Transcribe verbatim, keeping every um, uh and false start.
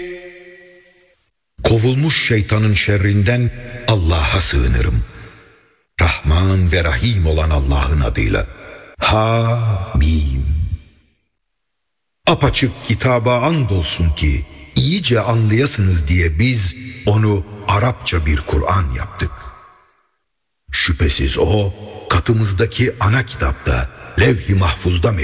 Kovulmuş şeytanın şerrinden Allah'a sığınırım. Rahman ve Rahim olan Allah'ın adıyla. Ha-mim. Apaçık kitaba andolsun ki iyice anlayasınız diye biz onu Arapça bir Kur'an yaptık. Şüphesiz o katımızdaki ana kitapta, levh-i mahfuzda mevcut.